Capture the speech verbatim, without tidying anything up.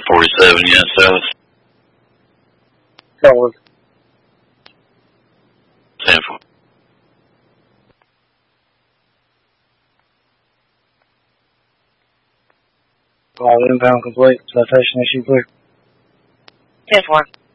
forty-seven, yes, South. That was ten four. all inbound complete. Citation issue clear. ten four.